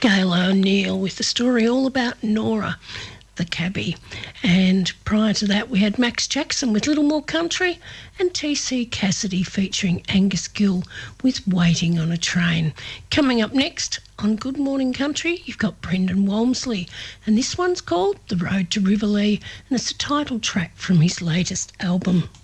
Gail O'Neill with the story all about Nora, the cabbie. And prior to that, we had Max Jackson with Little More Country and T.C. Cassidy featuring Angus Gill with Waiting on a Train. Coming up next on Good Morning Country, you've got Brendan Walmsley, and this one's called The Road to Riverlea, and it's a title track from his latest album.